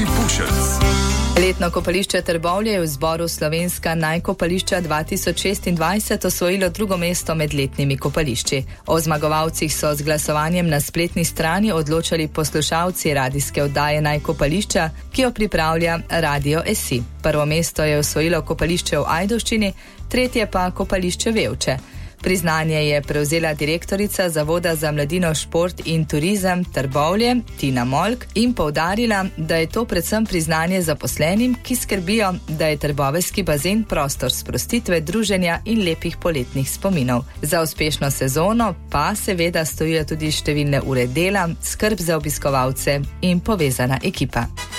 Pušec. Letno kopališče Trbovlje je v zboru Slovenska najkopališča 2026 osvojilo drugo mesto med letnimi kopališči. O zmagovalcih so z glasovanjem na spletni strani odločali poslušalci radijske oddaje Najkopališča, ki jo pripravlja Radio SI. Prvo mesto je osvojilo kopališče v Ajdovščini, tretje pa kopališče Vevče. Priznanje je prevzela direktorica Zavoda za mladino, šport in turizem Trbovlje, Tina Molk, in poudarila, da je to predvsem priznanje zaposlenim, ki skrbijo, da je trboveljski bazen prostor sprostitve, druženja in lepih poletnih spominov. Za uspešno sezono pa seveda stojijo tudi številne ure dela, skrb za obiskovalce in povezana ekipa.